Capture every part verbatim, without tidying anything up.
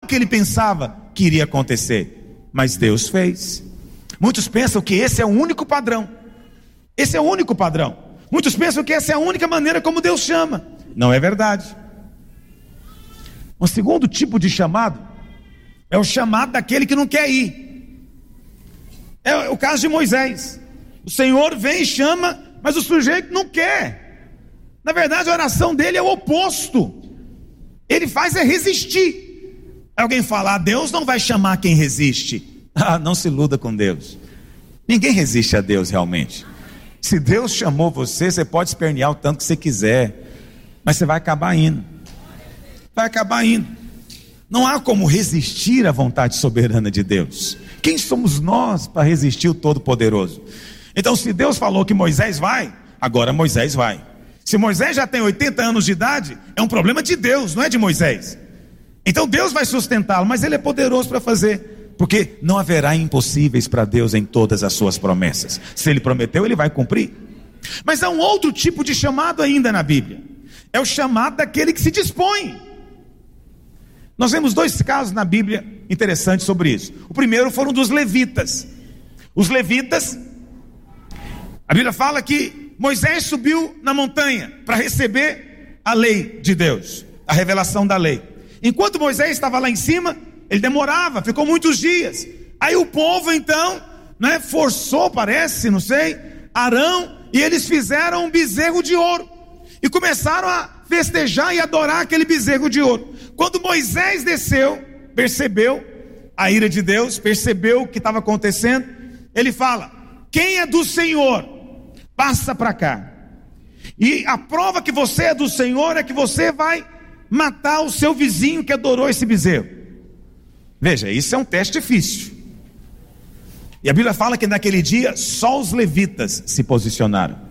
que ele pensava que iria acontecer, mas Deus fez. Muitos pensam que esse é o único padrão. Esse é o único padrão. Muitos pensam que essa é a única maneira como Deus chama. Não é verdade. Um segundo tipo de chamado é o chamado daquele que não quer ir. É o caso de Moisés. O Senhor vem e chama, mas o sujeito não quer. Na verdade, a oração dele é o oposto. Ele faz é resistir. Alguém fala, ah, Deus não vai chamar quem resiste. Ah, não se iluda com Deus. Ninguém resiste a Deus realmente. Se Deus chamou você, você pode espernear o tanto que você quiser, mas você vai acabar indo. Vai acabar indo. Não há como resistir à vontade soberana de Deus. Quem somos nós para resistir o Todo-Poderoso? Então, se Deus falou que Moisés vai, agora Moisés vai. Se Moisés já tem oitenta anos de idade, é um problema de Deus, não é de Moisés. Então Deus vai sustentá-lo, mas ele é poderoso para fazer, porque não haverá impossíveis para Deus em todas as suas promessas. Se ele prometeu, ele vai cumprir. Mas há um outro tipo de chamado ainda na Bíblia. É o chamado daquele que se dispõe. Nós vemos dois casos na Bíblia interessantes sobre isso. O primeiro foram dos levitas. Os levitas, a Bíblia fala que Moisés subiu na montanha para receber a lei de Deus, a revelação da lei. Enquanto Moisés estava lá em cima, ele demorava, ficou muitos dias. Aí o povo então, né, forçou, parece, não sei, Arão, e eles fizeram um bezerro de ouro. E começaram a festejar e adorar aquele bezerro de ouro. Quando Moisés desceu, percebeu a ira de Deus, percebeu o que estava acontecendo, ele fala, quem é do Senhor, passa para cá. E a prova que você é do Senhor é que você vai matar o seu vizinho que adorou esse bezerro. Veja, isso é um teste difícil. E a Bíblia fala que naquele dia só os levitas se posicionaram.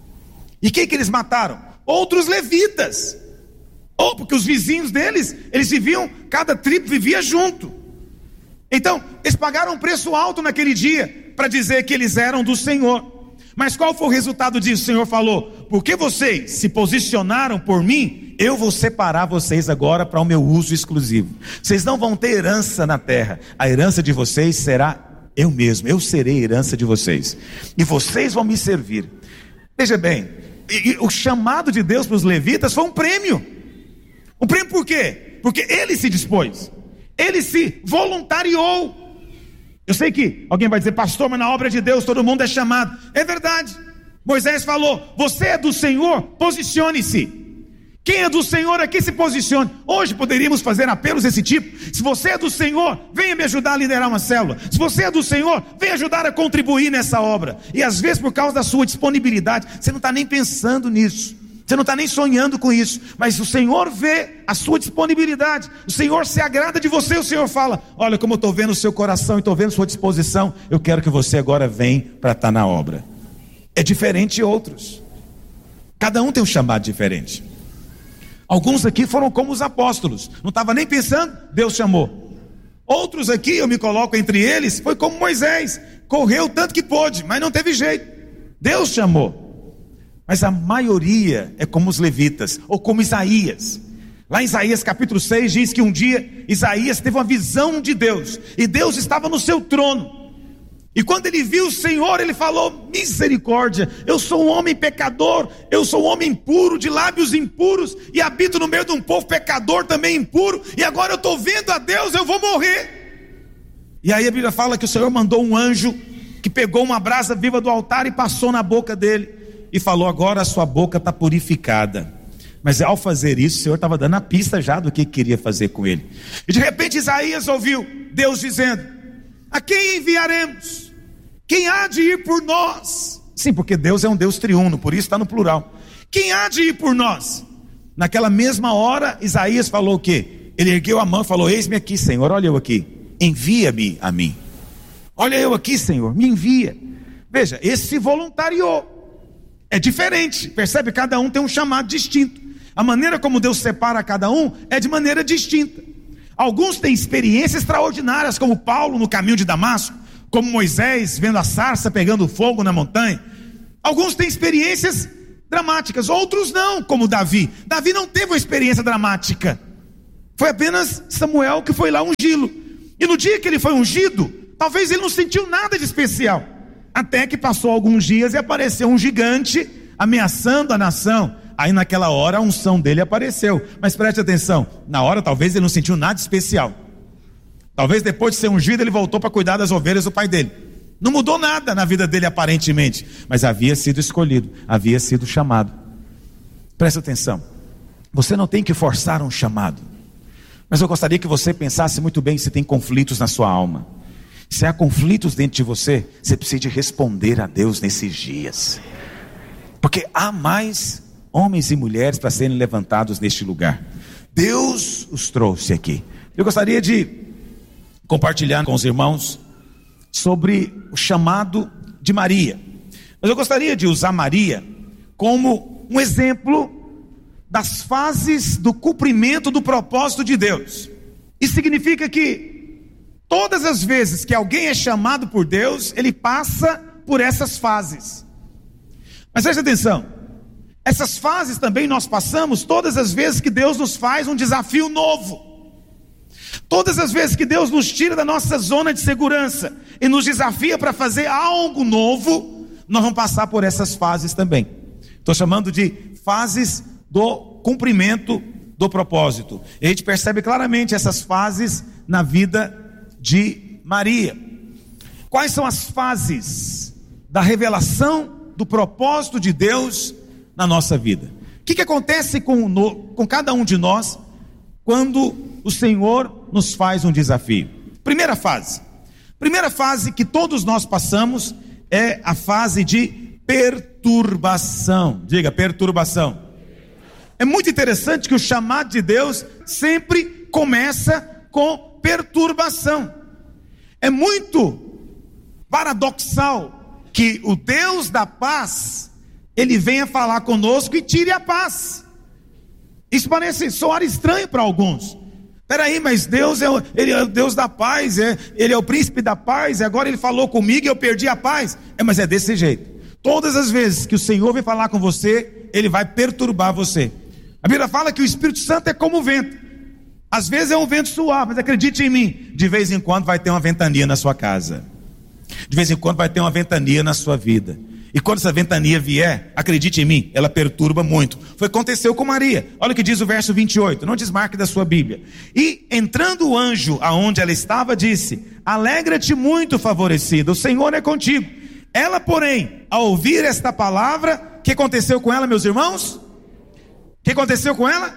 E quem que eles mataram? Outros levitas. Ou porque os vizinhos deles, eles viviam, cada tribo vivia junto. Então, eles pagaram um preço alto naquele dia para dizer que eles eram do Senhor. Mas qual foi o resultado disso? O Senhor falou, porque vocês se posicionaram por mim, eu vou separar vocês agora para o meu uso exclusivo. Vocês não vão ter herança na terra. A herança de vocês será eu mesmo, eu serei a herança de vocês. E vocês vão me servir. Veja bem, e, e, o chamado de Deus para os levitas foi um prêmio. Um prêmio por quê? Porque ele se dispôs, ele se voluntariou. Eu sei que alguém vai dizer, pastor, mas na obra de Deus todo mundo é chamado. É verdade. Moisés falou, você é do Senhor, posicione-se. Quem é do Senhor aqui se posicione. Hoje poderíamos fazer apelos desse tipo. Se você é do Senhor, venha me ajudar a liderar uma célula. Se você é do Senhor, venha ajudar a contribuir nessa obra. E às vezes por causa da sua disponibilidade, você não está nem pensando nisso, você não está nem sonhando com isso, mas o Senhor vê a sua disponibilidade, o Senhor se agrada de você, o Senhor fala, olha como eu estou vendo o seu coração e estou vendo a sua disposição, eu quero que você agora venha para estar na obra. É diferente de outros, cada um tem um chamado diferente. Alguns aqui foram como os apóstolos, não estava nem pensando, Deus chamou. Outros aqui, eu me coloco entre eles, foi como Moisés, correu tanto que pôde, mas não teve jeito, Deus chamou. Mas a maioria é como os levitas, ou como Isaías. Lá em Isaías capítulo seis diz que um dia Isaías teve uma visão de Deus, e Deus estava no seu trono. E quando ele viu o Senhor, ele falou, misericórdia, eu sou um homem pecador, eu sou um homem impuro, de lábios impuros, e habito no meio de um povo pecador também impuro, e agora eu estou vendo a Deus, eu vou morrer. E aí a Bíblia fala que o Senhor mandou um anjo, que pegou uma brasa viva do altar e passou na boca dele, e falou, agora a sua boca está purificada. Mas ao fazer isso, o Senhor estava dando a pista já do que queria fazer com ele. E de repente Isaías ouviu Deus dizendo, a quem enviaremos? Quem há de ir por nós? Sim, porque Deus é um Deus triuno, por isso está no plural. Quem há de ir por nós? Naquela mesma hora, Isaías falou o quê? Ele ergueu a mão e falou, eis-me aqui, Senhor, olha eu aqui, envia-me a mim. Olha eu aqui, Senhor, me envia. Veja, esse se voluntariou. É diferente, percebe? Cada um tem um chamado distinto. A maneira como Deus separa cada um é de maneira distinta. Alguns têm experiências extraordinárias, como Paulo no caminho de Damasco, como Moisés vendo a sarça pegando fogo na montanha. Alguns têm experiências dramáticas, outros não, como Davi. Davi não teve uma experiência dramática, Foi apenas Samuel que foi lá ungí-lo. E no dia que ele foi ungido, talvez ele não sentiu nada de especial. Até que passou alguns dias e apareceu um gigante ameaçando a nação. Aí naquela hora a unção dele apareceu. Mas preste atenção, na hora talvez ele não sentiu nada especial. Talvez depois de ser ungido ele voltou para cuidar das ovelhas do pai dele. Não mudou nada na vida dele aparentemente, mas havia sido escolhido, havia sido chamado. Preste atenção, você não tem que forçar um chamado. Mas eu gostaria que você pensasse muito bem se tem conflitos na sua alma. Se há conflitos dentro de você, você precisa de responder a Deus nesses dias. Porque há mais homens e mulheres para serem levantados neste lugar. Deus os trouxe aqui. Eu gostaria de compartilhar com os irmãos sobre o chamado de Maria. Mas eu gostaria de usar Maria como um exemplo das fases do cumprimento do propósito de Deus. Isso significa que todas as vezes que alguém é chamado por Deus, ele passa por essas fases. Mas preste atenção, essas fases também nós passamos todas as vezes que Deus nos faz um desafio novo. Todas as vezes que Deus nos tira da nossa zona de segurança e nos desafia para fazer algo novo, nós vamos passar por essas fases também. Estou chamando de fases do cumprimento do propósito. E a gente percebe claramente essas fases na vida de Maria. Quais são as fases da revelação do propósito de Deus na nossa vida? O que, que acontece com, no, com cada um de nós quando o Senhor nos faz um desafio? Primeira fase. Primeira fase que todos nós passamos é a fase de perturbação. Diga, perturbação. É muito interessante que o chamado de Deus sempre começa com perturbação. É muito paradoxal que o Deus da paz, ele venha falar conosco e tire a paz. Isso parece soar estranho para alguns. Peraí, mas Deus é o, ele é o Deus da paz, é, Ele é o príncipe da paz, e agora Ele falou comigo e eu perdi a paz. É, mas é desse jeito. Todas as vezes que o Senhor vem falar com você, Ele vai perturbar você. A Bíblia fala que o Espírito Santo é como o vento. Às vezes é um vento suave, mas acredite em mim, de vez em quando vai ter uma ventania na sua casa. De vez em quando vai ter uma ventania na sua vida. E quando essa ventania vier, acredite em mim, ela perturba muito. Foi o que aconteceu com Maria. Olha o que diz o verso vinte e oito, não desmarque da sua Bíblia. E entrando o anjo aonde ela estava, disse: alegra-te muito, favorecida, o Senhor é contigo. Ela, porém, ao ouvir esta palavra, o que aconteceu com ela, meus irmãos? O que aconteceu com ela?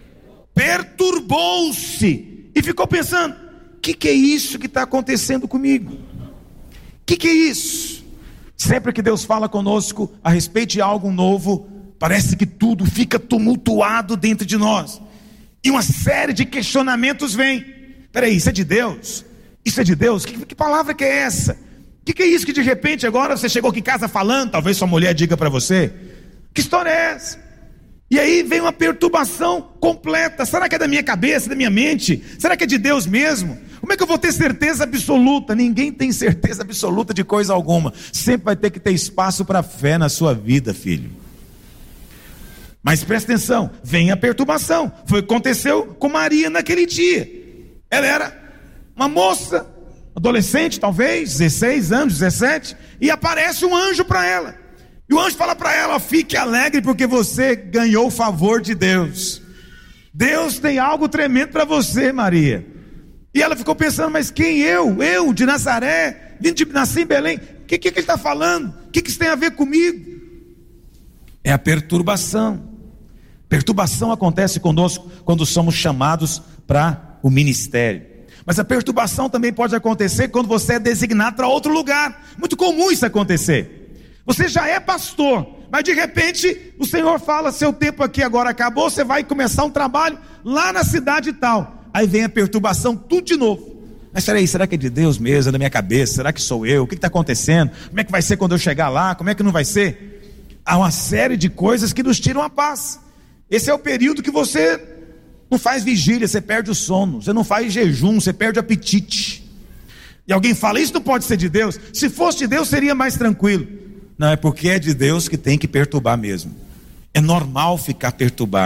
Perturbou-se e ficou pensando: o que, que é isso que está acontecendo comigo? O que, que é isso? Sempre que Deus fala conosco a respeito de algo novo, parece que tudo fica tumultuado dentro de nós, e uma série de questionamentos vem. Peraí, isso é de Deus? Isso é de Deus? Que, que palavra que é essa? O que, que é isso que de repente agora você chegou aqui em casa falando? Talvez sua mulher diga para você: que história é essa? E aí vem uma perturbação completa. Será que é da minha cabeça, da minha mente? Será que é de Deus mesmo? Como é que eu vou ter certeza absoluta? Ninguém tem certeza absoluta de coisa alguma. Sempre vai ter que ter espaço para fé na sua vida, filho. Mas presta atenção, vem a perturbação. Foi o que aconteceu com Maria naquele dia. Ela era uma moça, adolescente talvez, dezesseis anos, dezessete, e aparece um anjo para ela. E o anjo fala para ela: fique alegre porque você ganhou o favor de Deus. Deus tem algo tremendo para você, Maria. E ela ficou pensando: mas quem eu? Eu, de Nazaré, vindo de nasci em Belém. O que, que, que ele está falando? O que, que isso tem a ver comigo? É a perturbação. Perturbação acontece conosco quando somos chamados para o ministério. Mas a perturbação também pode acontecer quando você é designado para outro lugar. Muito comum isso acontecer. Você já é pastor, mas de repente o Senhor fala: seu tempo aqui agora acabou, você vai começar um trabalho lá na cidade tal. Aí vem a perturbação, tudo de novo. Mas peraí, será que é de Deus mesmo, é da minha cabeça? Será que sou eu? O que está acontecendo? Como é que vai ser quando eu chegar lá? Como é que não vai ser? Há uma série de coisas que nos tiram a paz. Esse é o período que você não faz vigília, você perde o sono. Você não faz jejum, você perde o apetite. E alguém fala: isso não pode ser de Deus. Se fosse de Deus seria mais tranquilo. Não, é porque é de Deus que tem que perturbar mesmo. É normal ficar perturbado.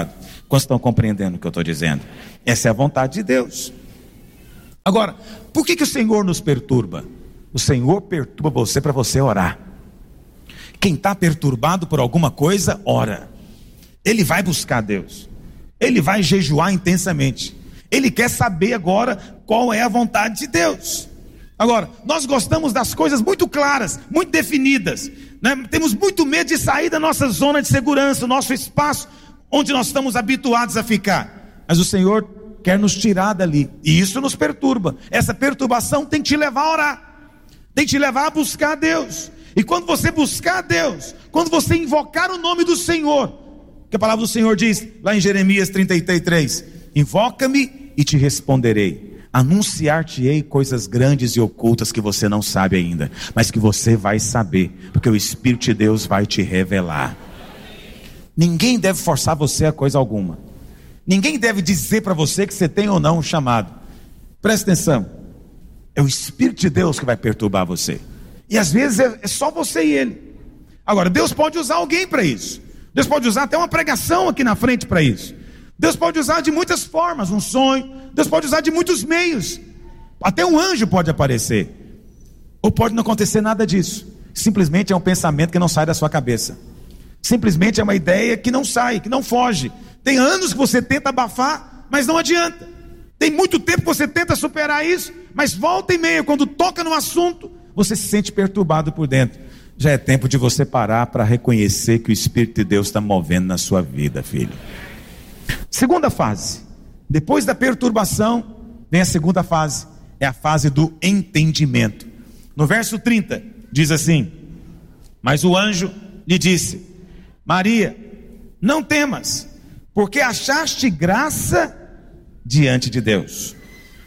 Quantos estão compreendendo o que eu estou dizendo? Essa é a vontade de Deus. Agora, por que que o Senhor nos perturba? O Senhor perturba você para você orar. Quem está perturbado por alguma coisa, ora. Ele vai buscar Deus. Ele vai jejuar intensamente. Ele quer saber agora qual é a vontade de Deus. Agora, nós gostamos das coisas muito claras, muito definidas, né? Temos muito medo de sair da nossa zona de segurança, o nosso espaço onde nós estamos habituados a ficar. Mas o Senhor quer nos tirar dali, e isso nos perturba. Essa perturbação tem que te levar a orar, tem que te levar a buscar a Deus. E quando você buscar a Deus, quando você invocar o nome do Senhor, que a palavra do Senhor diz lá em Jeremias trinta e três: invoca-me e te responderei, anunciar-te-ei coisas grandes e ocultas que você não sabe ainda, mas que você vai saber, porque o Espírito de Deus vai te revelar. Ninguém deve forçar você a coisa alguma. Ninguém deve dizer para você que você tem ou não um chamado. Presta atenção, é o Espírito de Deus que vai perturbar você. E às vezes é, é só você e Ele. Agora, Deus pode usar alguém para isso. Deus pode usar até uma pregação aqui na frente para isso. Deus pode usar de muitas formas, um sonho. Deus pode usar de muitos meios. Até um anjo pode aparecer. Ou pode não acontecer nada disso. Simplesmente é um pensamento que não sai da sua cabeça. Simplesmente é uma ideia que não sai, que não foge. Tem anos que você tenta abafar, mas não adianta. Tem muito tempo que você tenta superar isso, mas volta e meia, quando toca no assunto, você se sente perturbado por dentro. Já é tempo de você parar para reconhecer que o Espírito de Deus está movendo na sua vida, filho. Segunda fase, depois da perturbação, vem a segunda fase, é a fase do entendimento. No verso trinta, diz assim: mas o anjo lhe disse: Maria, não temas, porque achaste graça diante de Deus.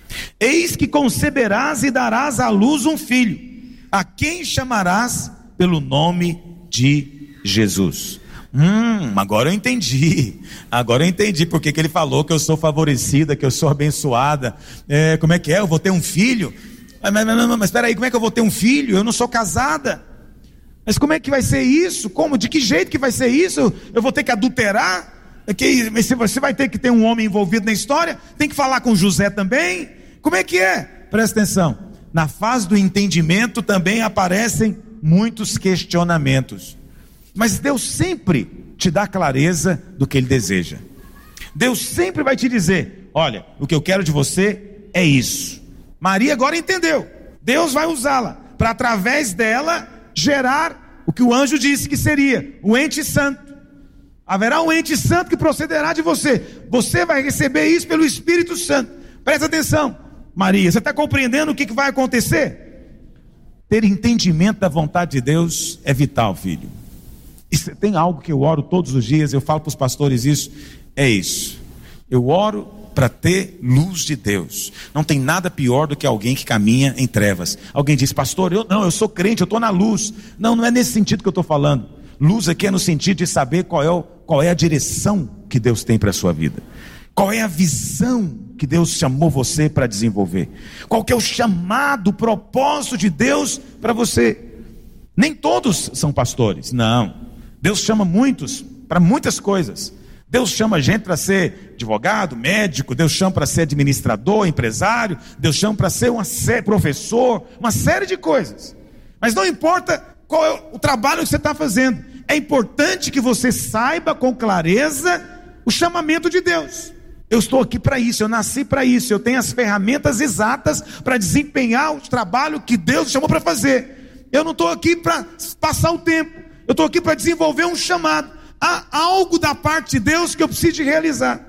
Eis que conceberás e darás à luz um filho, a quem chamarás pelo nome de Jesus. Hum, agora eu entendi. Agora eu entendi porque que ele falou que eu sou favorecida, que eu sou abençoada. É, como é que é? Eu vou ter um filho? Mas, mas, mas, mas espera aí, como é que eu vou ter um filho? Eu não sou casada. Mas como é que vai ser isso? Como? De que jeito que vai ser isso? Eu, eu vou ter que adulterar? É que, você vai ter que ter um homem envolvido na história? Tem que falar com José também? Como é que é? Presta atenção. Na fase do entendimento também aparecem muitos questionamentos. Mas Deus sempre te dá clareza do que Ele deseja. Deus sempre vai te dizer: olha, o que eu quero de você é isso. Maria agora entendeu. Deus vai usá-la para, através dela, gerar o que o anjo disse que seria o ente santo. Haverá um ente santo que procederá de você. Você vai receber isso pelo Espírito Santo. Presta atenção, Maria, você está compreendendo o que, que vai acontecer? Ter entendimento da vontade de Deus é vital, filho. Isso, tem algo que eu oro todos os dias, eu falo para os pastores isso, é isso. Eu oro para ter luz de Deus. Não tem nada pior do que alguém que caminha em trevas. Alguém diz: pastor, eu não, eu sou crente, eu estou na luz. Não, não é nesse sentido que eu estou falando. Luz aqui é no sentido de saber qual é, o, qual é a direção que Deus tem para a sua vida. Qual é a visão que Deus chamou você para desenvolver. Qual que é o chamado, o propósito de Deus para você. Nem todos são pastores, não. Deus chama muitos para muitas coisas. Deus chama gente para ser advogado, médico. Deus chama para ser administrador, empresário. Deus chama para ser uma série, professor, uma série de coisas. Mas não importa qual é o trabalho que você está fazendo, é importante que você saiba com clareza o chamamento de Deus. Eu estou aqui para isso, eu nasci para isso, eu tenho as ferramentas exatas para desempenhar o trabalho que Deus chamou para fazer. Eu não estou aqui para passar o tempo, eu estou aqui para desenvolver um chamado. Há algo da parte de Deus que eu preciso realizar.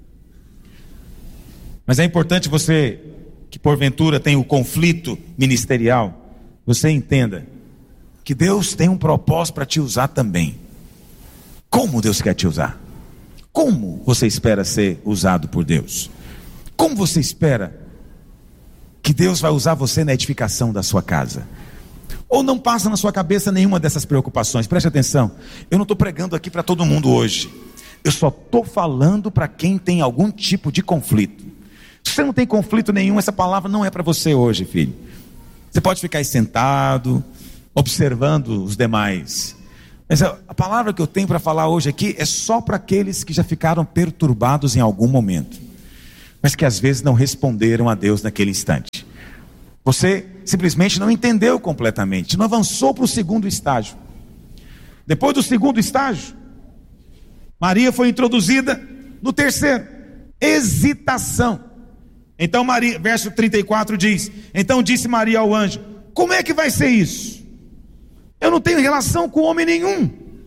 Mas é importante você, que porventura tem o conflito ministerial, você entenda que Deus tem um propósito para te usar também. Como Deus quer te usar? Como você espera ser usado por Deus? Como você espera que Deus vai usar você na edificação da sua casa? Ou não passa na sua cabeça nenhuma dessas preocupações? Preste atenção, eu não estou pregando aqui para todo mundo hoje. Eu só estou falando para quem tem algum tipo de conflito. Se você não tem conflito nenhum, essa palavra não é para você hoje, filho. Você pode ficar aí sentado, observando os demais. Mas a, a palavra que eu tenho para falar hoje aqui é só para aqueles que já ficaram perturbados em algum momento, mas que às vezes não responderam a Deus naquele instante. Você simplesmente não entendeu completamente, não avançou para o segundo estágio. Depois do segundo estágio, Maria foi introduzida no terceiro, hesitação. Então Maria, verso trinta e quatro diz: então disse Maria ao anjo: como é que vai ser isso? Eu não tenho relação com homem nenhum.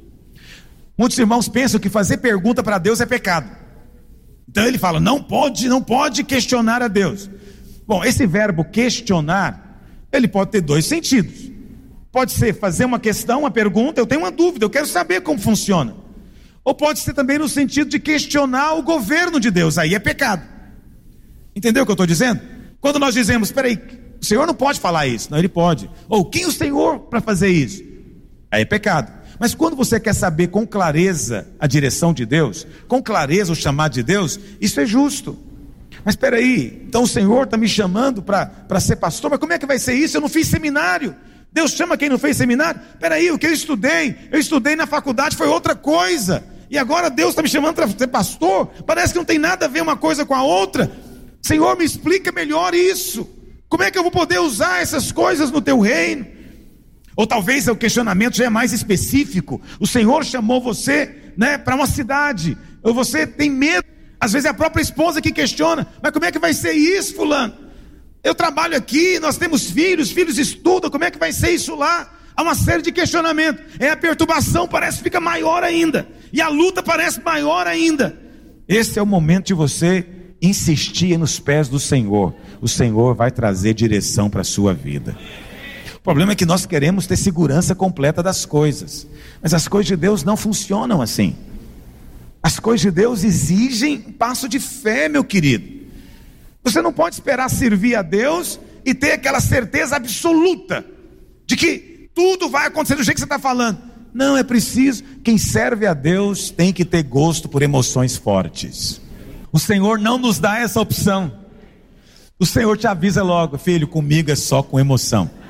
Muitos irmãos pensam que fazer pergunta para Deus é pecado. Então ele fala: não pode, não pode questionar a Deus. Bom, esse verbo questionar, ele pode ter dois sentidos. Pode ser fazer uma questão, uma pergunta, eu tenho uma dúvida, eu quero saber como funciona. Ou pode ser também no sentido de questionar o governo de Deus, aí é pecado. Entendeu o que eu estou dizendo? Quando nós dizemos: espera aí, o Senhor não pode falar isso. Não, Ele pode. Ou quem é o Senhor para fazer isso? Aí é pecado. Mas quando você quer saber com clareza a direção de Deus, com clareza o chamado de Deus, isso é justo. Mas espera aí, então o Senhor está me chamando para ser pastor, mas como é que vai ser isso? Eu não fiz seminário. Deus chama quem não fez seminário? Espera aí, o que eu estudei, eu estudei na faculdade foi outra coisa, e agora Deus está me chamando para ser pastor? Parece que não tem nada a ver uma coisa com a outra. Senhor, me explica melhor isso. Como é que eu vou poder usar essas coisas no teu reino? Ou talvez o questionamento já é mais específico. O Senhor chamou você, né, para uma cidade, ou você tem medo. Às vezes é a própria esposa que questiona: mas como é que vai ser isso, fulano? Eu trabalho aqui, nós temos filhos, filhos estudam, como é que vai ser isso lá? Há uma série de questionamentos. É, a perturbação parece que fica maior ainda, e a luta parece maior ainda. Esse é o momento de você insistir nos pés do Senhor. O Senhor vai trazer direção para a sua vida. O problema é que nós queremos ter segurança completa das coisas, mas as coisas de Deus não funcionam assim. As coisas de Deus exigem um passo de fé, meu querido. Você não pode esperar servir a Deus e ter aquela certeza absoluta de que tudo vai acontecer do jeito que você está falando. Não, é preciso. Quem serve a Deus tem que ter gosto por emoções fortes. O Senhor não nos dá essa opção. O Senhor te avisa logo: filho, comigo é só com emoção.